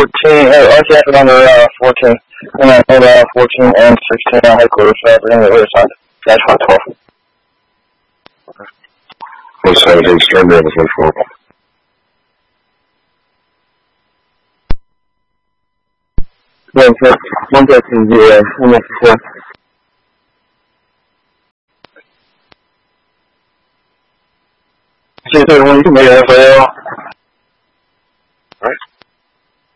14, RTF is under 14. And then 14 and 16 on headquarters, we're on the other side. Dash 512. 17 stern rail is 14. Yeah, 113, 194. See, 31, you can make it FAL.